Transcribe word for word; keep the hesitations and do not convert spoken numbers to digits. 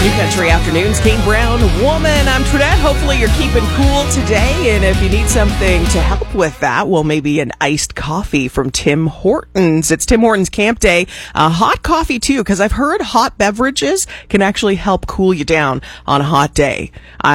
New Country Afternoons, Kane Brown, Woman. I'm Trinette. Hopefully you're keeping cool today, and if you need something to help with that, well, maybe an iced coffee from Tim Hortons. It's Tim Hortons Camp Day. Uh, hot coffee, too, because I've heard hot beverages can actually help cool you down on a hot day. Uh,